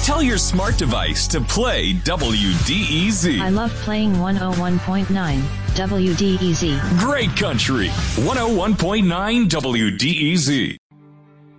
Tell your smart device to play WDEZ. I love playing 101.9 WDEZ. Great country. 101.9 WDEZ.